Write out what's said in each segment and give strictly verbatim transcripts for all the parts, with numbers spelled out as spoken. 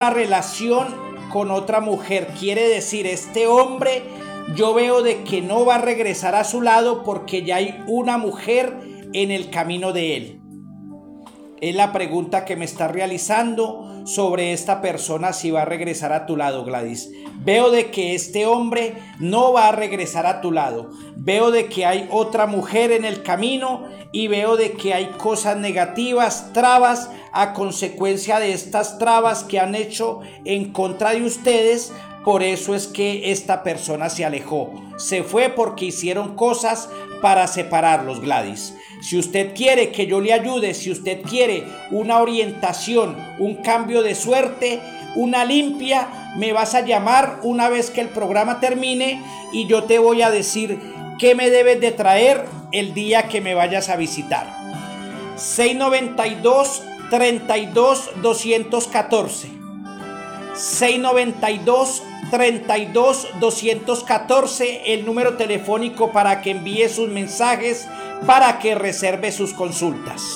una relación con otra mujer. Quiere decir, este hombre, yo veo de que no va a regresar a su lado porque ya hay una mujer en el camino de él. Es la pregunta que me está realizando sobre esta persona, si va a regresar a tu lado, Gladys. Veo de que este hombre no va a regresar a tu lado. Veo de que hay otra mujer en el camino y veo de que hay cosas negativas, trabas, a consecuencia de estas trabas que han hecho en contra de ustedes. Por eso es que esta persona se alejó. Se fue porque hicieron cosas para separarlos, Gladys. Si usted quiere que yo le ayude, si usted quiere una orientación, un cambio de suerte, una limpia, me vas a llamar una vez que el programa termine y yo te voy a decir qué me debes de traer el día que me vayas a visitar. seis noventa y dos, treinta y dos, doscientos catorce. seis noventa y dos, treinta y dos, doscientos catorce, el número telefónico para que envíe sus mensajes, para que reserve sus consultas.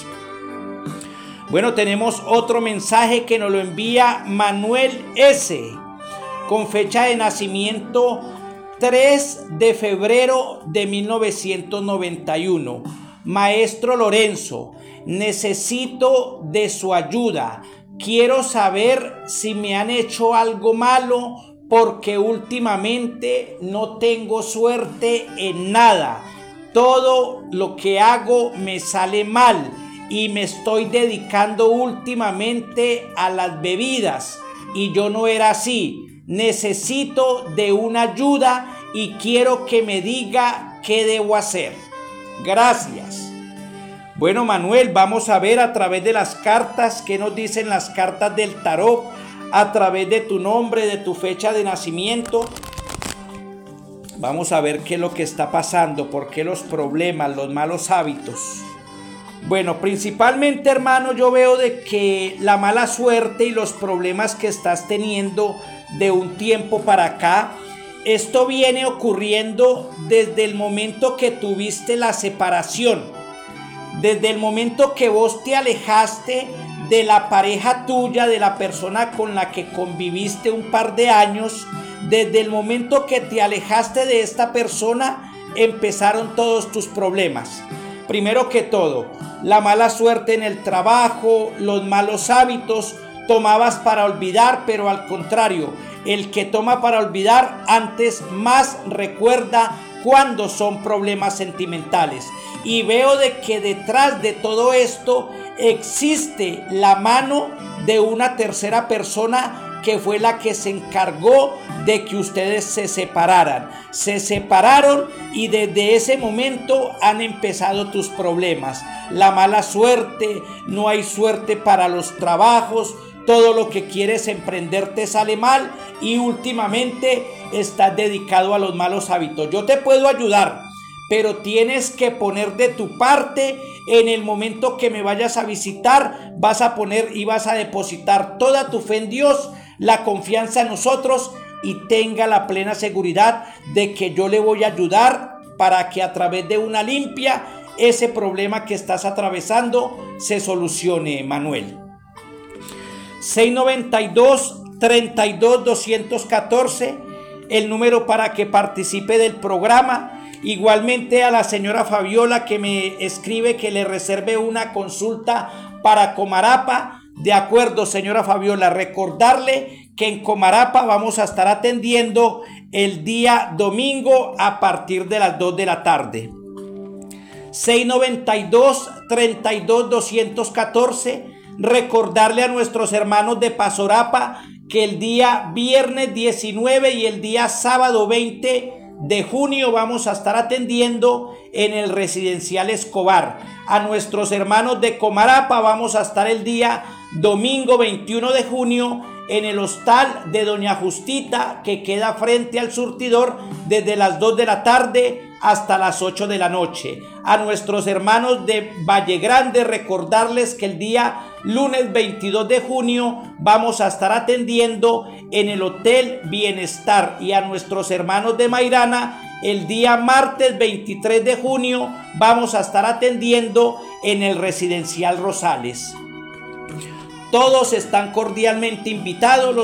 Bueno, tenemos otro mensaje que nos lo envía Manuel S., con fecha de nacimiento tres de febrero de mil novecientos noventa y uno. Maestro Lorenzo, necesito de su ayuda. Quiero saber si me han hecho algo malo porque últimamente no tengo suerte en nada. Todo lo que hago me sale mal y me estoy dedicando últimamente a las bebidas y yo no era así. Necesito de una ayuda y quiero que me diga qué debo hacer. Gracias. Bueno, Manuel, vamos a ver a través de las cartas qué nos dicen las cartas del tarot, a través de tu nombre, de tu fecha de nacimiento. Vamos a ver qué es lo que está pasando, por qué los problemas, los malos hábitos. Bueno, principalmente, hermano, yo veo de que la mala suerte y los problemas que estás teniendo de un tiempo para acá, esto viene ocurriendo desde el momento que tuviste la separación, desde el momento que vos te alejaste de la pareja tuya, de la persona con la que conviviste un par de años. Desde el momento que te alejaste de esta persona, empezaron todos tus problemas. Primero que todo, la mala suerte en el trabajo, los malos hábitos. Tomabas para olvidar, pero al contrario, el que toma para olvidar antes más recuerda cuando son problemas sentimentales. Y veo de que detrás de todo esto existe la mano de una tercera persona que fue la que se encargó de que ustedes se separaran. Se separaron y desde ese momento han empezado tus problemas. La mala suerte, no hay suerte para los trabajos, todo lo que quieres emprender te sale mal y últimamente estás dedicado a los malos hábitos. Yo te puedo ayudar, pero tienes que poner de tu parte. En el momento que me vayas a visitar, vas a poner y vas a depositar toda tu fe en Dios, la confianza en nosotros, y tenga la plena seguridad de que yo le voy a ayudar para que a través de una limpia ese problema que estás atravesando se solucione, Manuel. seis noventa y dos, treinta y dos, doscientos catorce, el número para que participe del programa. Igualmente a la señora Fabiola, que me escribe que le reserve una consulta para Comarapa. De acuerdo, señora Fabiola, recordarle que en Comarapa vamos a estar atendiendo el día domingo a partir de las dos de la tarde. seis noventa y dos, treinta y dos, doscientos catorce. Recordarle a nuestros hermanos de Pasorapa que el día viernes diecinueve y el día sábado veinte de junio vamos a estar atendiendo en el Residencial Escobar. A nuestros hermanos de Comarapa vamos a estar el día domingo veintiuno de junio en el hostal de Doña Justita, que queda frente al surtidor, desde las dos de la tarde hasta las ocho de la noche. A nuestros hermanos de Valle Grande, recordarles que el día lunes veintidós de junio vamos a estar atendiendo en el Hotel Bienestar, y a nuestros hermanos de Mairana el día martes veintitrés de junio vamos a estar atendiendo en el Residencial Rosales. Todos están cordialmente invitados.